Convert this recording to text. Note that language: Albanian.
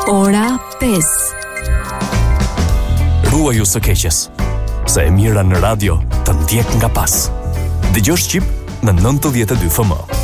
Ora 5. Ruaju së keqes, se e mira në radio të ndjek nga pas. Dëgjosh Shqip në 92 FM.